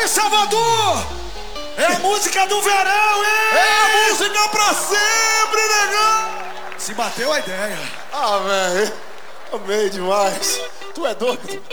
Aí, Salvador! É a música do verão, hein? É a música pra sempre, negão! Se bateu a ideia. Ah, velho, amei demais. Tu é doido?